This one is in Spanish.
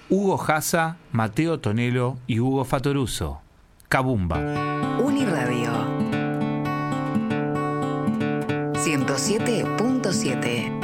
Hugo Jasa, Mateo Tonelo y Hugo Fatoruso. Cabumba. Uniradio 107.7